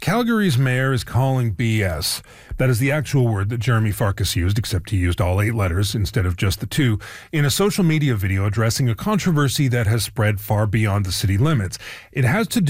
Calgary's mayor is calling BS. That is the actual word that Jeremy Farkas used, except he used all 8 letters instead of just the 2, in a social media video addressing a controversy that has spread far beyond the city limits. It has to do